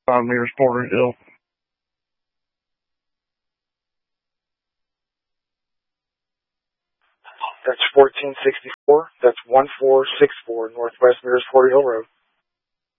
meters Porter Hill. That's 1464. That's 1464 Northwest Mears Porter Hill Road.